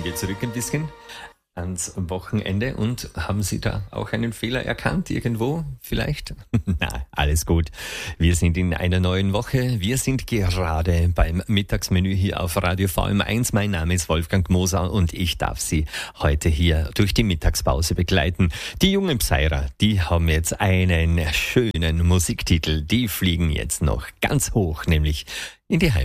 wir zurück ein bisschen ans Wochenende und haben Sie da auch einen Fehler erkannt irgendwo vielleicht? Na, alles gut. Wir sind in einer neuen Woche. Wir sind gerade beim Mittagsmenü hier auf Radio VM1. Mein Name ist Wolfgang Moser und ich darf Sie heute hier durch die Mittagspause begleiten. Die jungen Psyrer, die haben jetzt einen schönen Musiktitel. Die fliegen jetzt noch ganz hoch, nämlich in die Heimat.